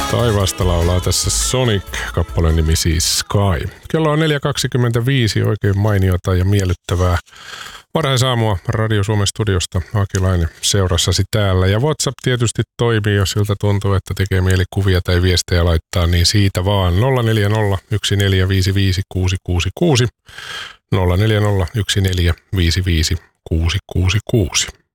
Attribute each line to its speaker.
Speaker 1: Taivaasta laulaa tässä Sonic, kappaleen nimi siis Sky. Kello on 4.25, oikein mainiota ja miellyttävää varhaisaamua Radio Suomen studiosta. Akilainen seurassasi täällä. Ja WhatsApp tietysti toimii, jos siltä tuntuu, että tekee mieli kuvia tai viestejä laittaa, niin siitä vaan 040 1455 666 040 1455 666.